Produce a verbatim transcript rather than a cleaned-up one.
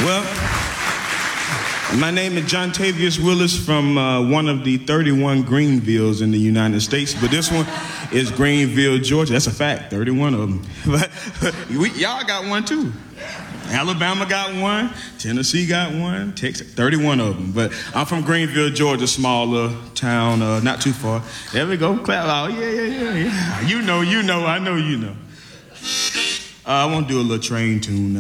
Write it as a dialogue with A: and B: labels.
A: Well, my name is John Tavius Willis from uh, one of the thirty-one Greenvilles in the United States, but this one is Greenville, Georgia. That's a fact, thirty-one of them. But we, y'all got one too. Alabama got one, Tennessee got one, Texas, thirty-one of them. But I'm from Greenville, Georgia, small little town, uh, not too far. There we go, clap out, yeah, yeah, yeah, yeah. You know, you know, I know you know. Uh, I want to do a little train tune now.